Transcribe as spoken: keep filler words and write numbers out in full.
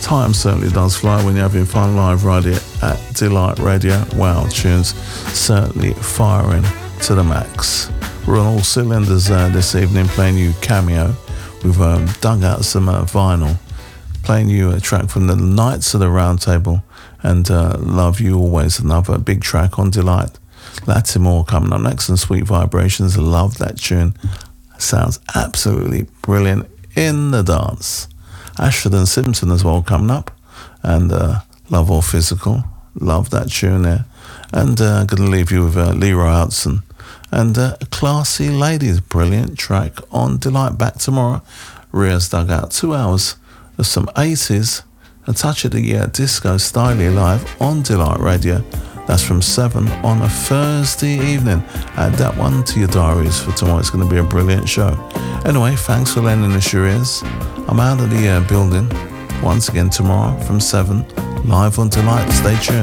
Time certainly does fly when you're having fun live right here at Delight Radio. Wow, tunes certainly firing to the max. We're on all cylinders uh, this evening, playing you Cameo. We've um, dug out some uh, vinyl, playing you a track from the Knights of the Round Table, and uh, Love You Always, another big track on Delight. Latimore coming up next, and Sweet Vibrations. Love that tune. Sounds absolutely brilliant in the dance. Ashford and Simpson as well coming up, and uh, Love or Physical. Love that tune there. And uh, going to leave you with uh, Leroy Hudson and uh, Classy Ladies, brilliant track on Delight. Back tomorrow. Ria's dug out two hours of some eighties, a touch of the uh, disco style live on Delight Radio. That's from seven on a Thursday evening. Add that one to your diaries for tomorrow. It's going to be a brilliant show. Anyway, thanks for lending us your ears. I'm out of the uh, building once again tomorrow from seven, live on Delight. Stay tuned.